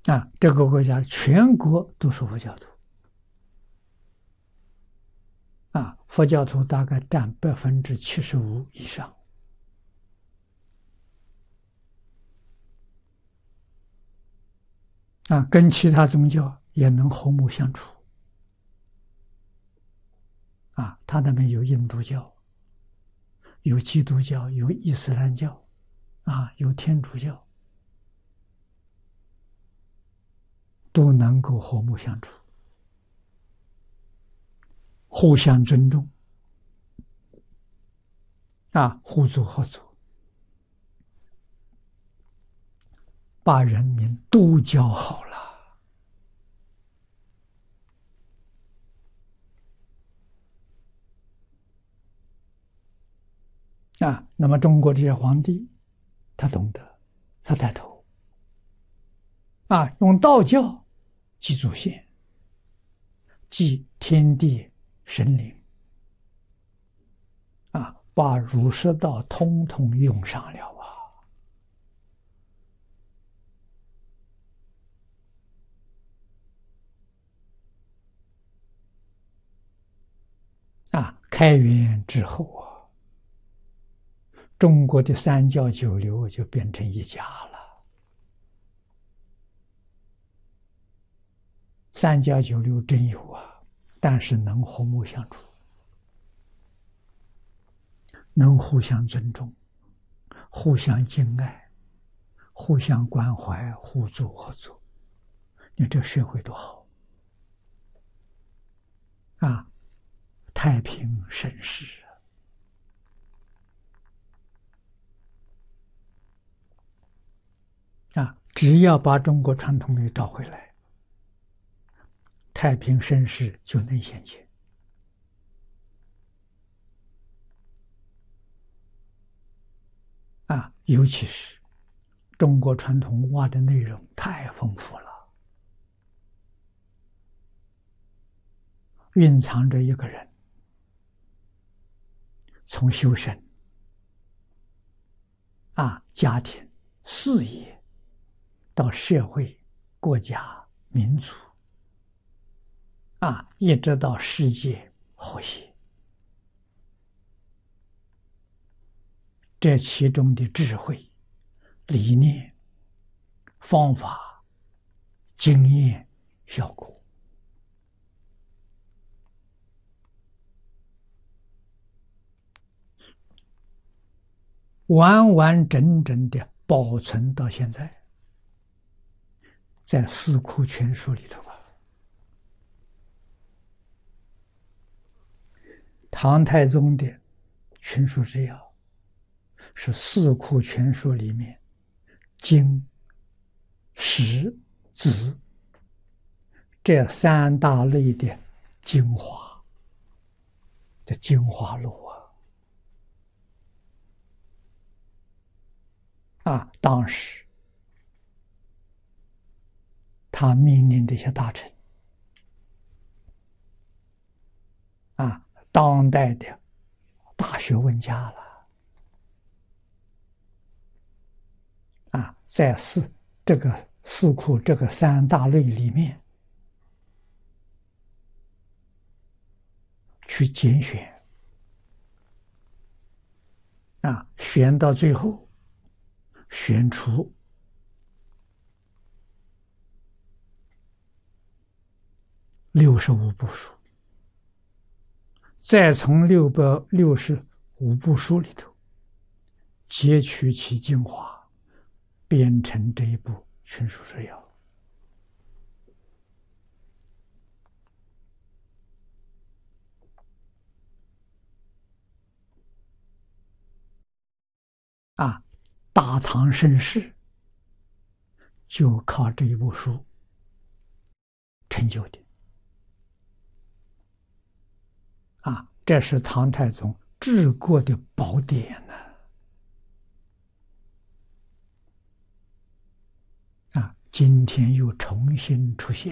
这个国家全国都是佛教徒佛教徒大概占75%以上跟其他宗教也能和睦相处他那边有印度教，有基督教，有伊斯兰教有天主教，都能够和睦相处，互相尊重互助合作，把人民都教好了那么中国这些皇帝他懂得，他带头用道教祭祖先，祭天地神灵把儒释道通通用上了开元之后中国的三教九流就变成一家了。三教九流真有但是能和睦相处，能互相尊重，互相敬爱，互相关怀，互助合作，你这社会多好太平盛世只要把中国传统给找回来，太平盛世就能显现尤其是中国传统文化的内容太丰富了，蕴藏着一个人从修身家庭事业到社会国家民族一直到世界和谐，这其中的智慧、理念、方法、经验、效果完完整整的保存到现在，在《四库全书》里头唐太宗的群书之要是《四库全书》里面经、史、子这三大类的精华，这精华录当时他命令这些大臣当代的大学问家了在这个四库这个三大类里面去拣选选到最后选出65部书，再从665部书里头截取其精华，编成这一部群书之要大唐盛世就靠这一部书成就的这是唐太宗治国的宝典今天又重新出现